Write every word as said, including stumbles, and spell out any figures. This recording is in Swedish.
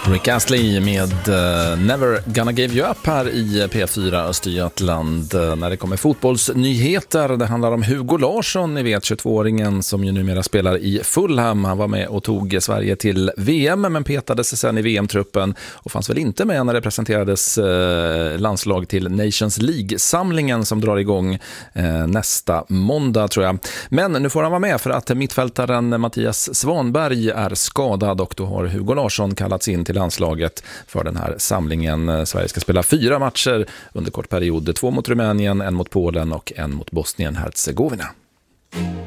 Rick Astley med uh, Never Gonna Give You Up här i P fyra Östergötland. Uh, när det kommer fotbollsnyheter, det handlar om Hugo Larsson, ni vet tjugotvååringen som ju numera spelar i Fulham. Han var med och tog Sverige till V M men petades sen i V M-truppen och fanns väl inte med när det presenterades uh, landslag till Nations League-samlingen som drar igång uh, nästa måndag tror jag. Men nu får han vara med för att mittfältaren Mattias Svanberg är skadad och då har Hugo Larsson kallats in till landslaget för den här samlingen. Sverige ska spela fyra matcher under kort period. Två mot Rumänien, en mot Polen och en mot Bosnien-Herzegovina.